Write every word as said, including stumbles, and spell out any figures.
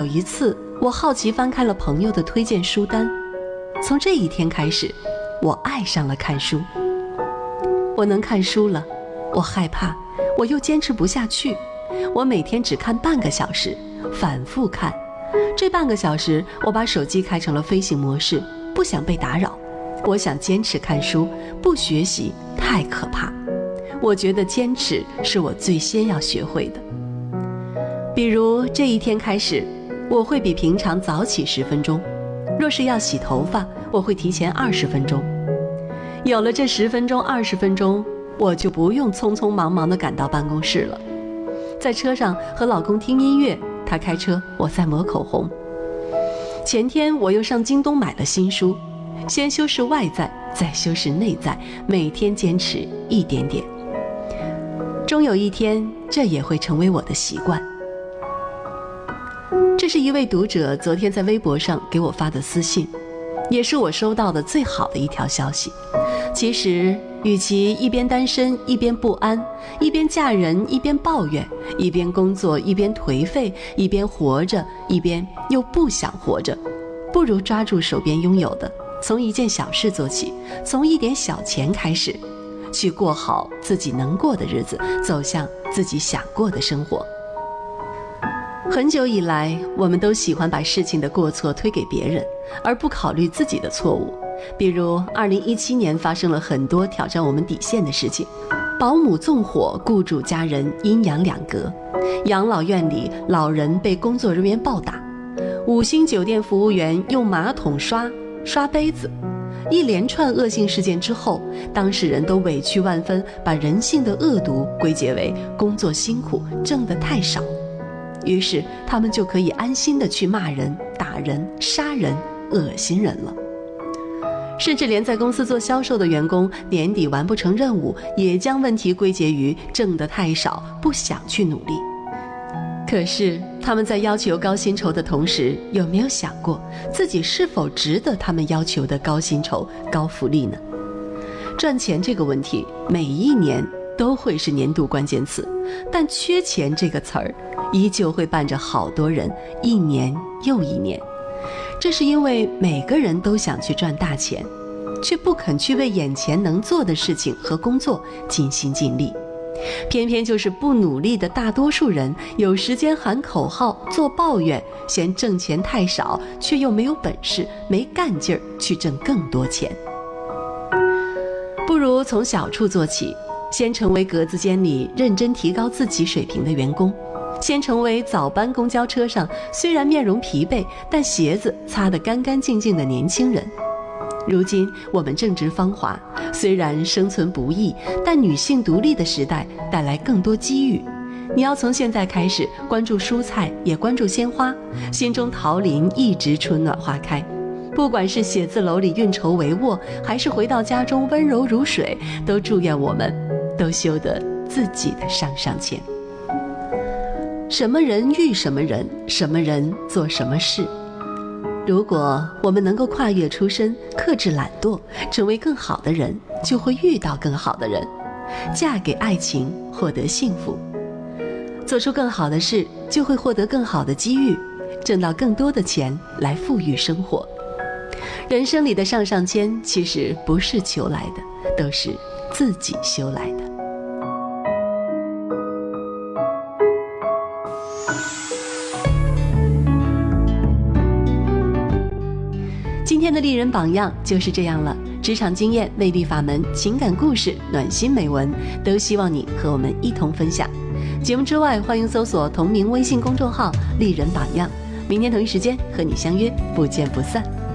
有一次，我好奇翻开了朋友的推荐书单，从这一天开始，我爱上了看书。我能看书了，我害怕，我又坚持不下去。我每天只看半个小时，反复看。这半个小时，我把手机开成了飞行模式，不想被打扰。我想坚持看书，不学习太可怕。我觉得坚持是我最先要学会的。比如这一天开始，我会比平常早起十分钟。若是要洗头发，我会提前二十分钟。有了这十分钟、二十分钟，我就不用匆匆忙忙地赶到办公室了。在车上和老公听音乐，他开车，我在抹口红。前天我又上京东买了新书，先修饰外在，再修饰内在，每天坚持一点点。终有一天，这也会成为我的习惯。这是一位读者昨天在微博上给我发的私信，也是我收到的最好的一条消息。其实与其一边单身一边不安，一边嫁人一边抱怨，一边工作一边颓废，一边活着一边又不想活着，不如抓住手边拥有的，从一件小事做起，从一点小钱开始，去过好自己能过的日子，走向自己想过的生活。很久以来，我们都喜欢把事情的过错推给别人，而不考虑自己的错误。比如二零一七年发生了很多挑战我们底线的事情，保姆纵火，雇主家人阴阳两隔，养老院里老人被工作人员暴打，五星酒店服务员用马桶刷刷杯子。一连串恶性事件之后，当事人都委屈万分，把人性的恶毒归结为工作辛苦，挣得太少。于是他们就可以安心地去骂人、打人、杀人、恶心人了。甚至连在公司做销售的员工，年底完不成任务，也将问题归结于挣得太少，不想去努力。可是他们在要求高薪酬的同时，有没有想过自己是否值得他们要求的高薪酬、高福利呢？赚钱这个问题，每一年都会是年度关键词，但缺钱这个词儿依旧会伴着好多人一年又一年。这是因为每个人都想去赚大钱，却不肯去为眼前能做的事情和工作尽心尽力。偏偏就是不努力的大多数人，有时间喊口号、做抱怨，嫌挣钱太少，却又没有本事、没干劲儿去挣更多钱。不如从小处做起，先成为格子间里认真提高自己水平的员工，先成为早班公交车上虽然面容疲惫，但鞋子擦得干干净净的年轻人。如今我们正值芳华，虽然生存不易，但女性独立的时代带来更多机遇。你要从现在开始关注蔬菜，也关注鲜花，心中桃林一直春暖花开。不管是写字楼里运筹帷幄，还是回到家中温柔如水，都祝愿我们都修得自己的上上签。什么人遇什么人，什么人做什么事。如果我们能够跨越出身，克制懒惰，成为更好的人，就会遇到更好的人，嫁给爱情，获得幸福。做出更好的事，就会获得更好的机遇，挣到更多的钱来富裕生活。人生里的上上签，其实不是求来的，都是自己修来的。今天的丽人榜样就是这样了，职场经验、魅力法门、情感故事、暖心美文，都希望你和我们一同分享。节目之外，欢迎搜索同名微信公众号丽人榜样，明天同一时间和你相约，不见不散。